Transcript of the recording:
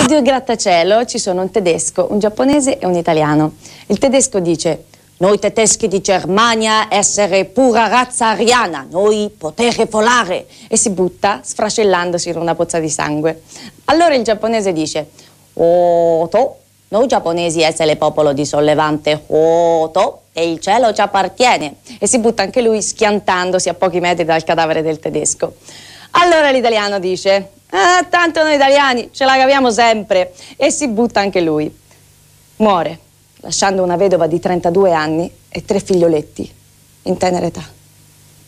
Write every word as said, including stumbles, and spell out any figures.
due grattacielo ci sono un tedesco, un giapponese e un italiano. Il tedesco dice: noi tedeschi di Germania essere pura razza ariana, noi potere volare, e si butta sfracellandosi in una pozza di sangue. Allora il giapponese dice: oh, to, noi giapponesi essere popolo di sollevante, oh, to, e il cielo ci appartiene, e si butta anche lui schiantandosi a pochi metri dal cadavere del tedesco. Allora l'italiano dice: ah, tanto noi italiani ce la caviamo sempre, e si butta anche lui. Muore, lasciando una vedova di trentadue anni e tre figlioletti in tenera età.